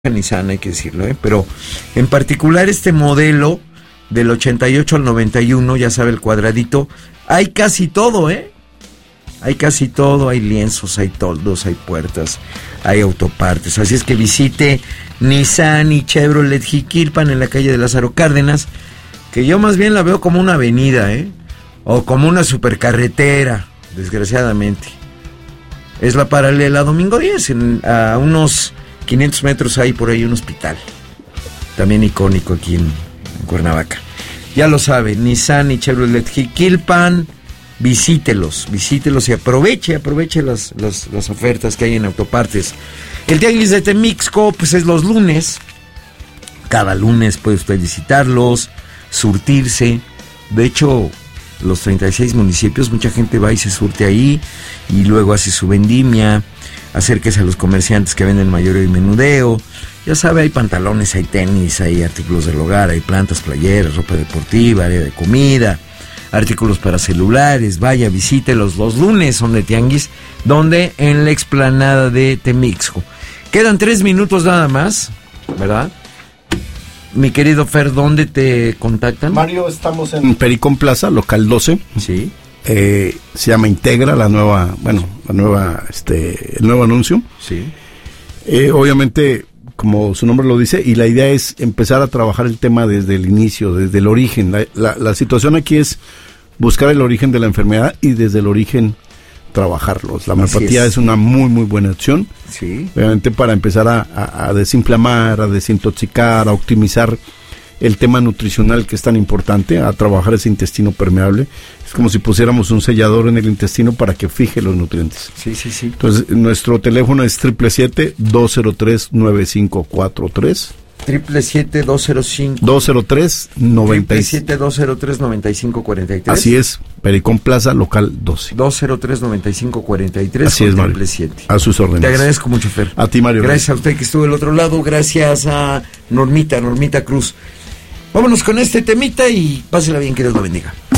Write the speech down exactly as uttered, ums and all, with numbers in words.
Nissan, hay que decirlo, ¿eh? Pero en particular este modelo del ochenta y ocho al noventa y uno, ya sabe, el cuadradito, hay casi todo, ¿eh? Hay casi todo, hay lienzos, hay toldos, hay puertas, hay autopartes, así es que visite Nissan y Chevrolet Jiquilpan en la calle de Lázaro Cárdenas, que yo más bien la veo como una avenida, ¿eh? O como una supercarretera, desgraciadamente. Es la paralela a Domingo diez, en, a unos quinientos metros hay por ahí un hospital, también icónico aquí en, en Cuernavaca. Ya lo sabe, Nissan y Chevrolet Jiquilpan, visítelos, visítelos y aproveche, aproveche las, las, las ofertas que hay en autopartes. El Tianguis de Temixco, pues es los lunes, cada lunes puede usted visitarlos, surtirse. De hecho, los treinta y seis municipios, mucha gente va y se surte ahí, y luego hace su vendimia. Acérquese a los comerciantes que venden mayoreo y menudeo. Ya sabe, hay pantalones, hay tenis, hay artículos del hogar, hay plantas, playeras, ropa deportiva, área de comida, artículos para celulares. Vaya, visítelos. Los lunes son de Tianguis, donde en la explanada de Temixco. Quedan tres minutos nada más, ¿verdad? Mi querido Fer, ¿dónde te contactan? Mario, estamos en Pericón Plaza, local doce. Sí. Eh, se llama Integra, la nueva, bueno, la nueva, este, el nuevo anuncio. Sí. Eh, obviamente, como su nombre lo dice, y la idea es empezar a trabajar el tema desde el inicio, desde el origen. La, la, la situación aquí es buscar el origen de la enfermedad y desde el origen trabajarlos. La homeopatía es. es una muy, muy buena opción. Sí. Obviamente para empezar a, a, a desinflamar, a desintoxicar, a optimizar el tema nutricional que es tan importante, a trabajar ese intestino permeable. Es como si pusiéramos un sellador en el intestino para que fije los nutrientes. Sí, sí, sí. Entonces, nuestro teléfono es siete siete siete, dos cero tres, nueve cinco cuatro tres. siete siete siete, dos cero cinco dos cero tres, noventa y cinco. siete siete dos cero tres, noventa y cinco cuarenta y tres. Así es, Pericón Plaza, local doce. dos cero tres, noventa y cinco cuarenta y tres. Así es, Mario. siete. A sus órdenes. Te agradezco mucho, Fer. A ti, Mario. Gracias a usted que estuvo del otro lado. Gracias a Normita, Normita Cruz. Vámonos con este temita y pásela bien, que Dios lo bendiga.